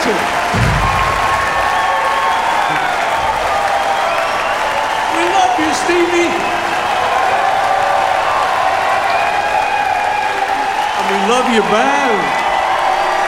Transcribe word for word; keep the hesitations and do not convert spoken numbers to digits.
you. We love you, Stevie. And we love you, band.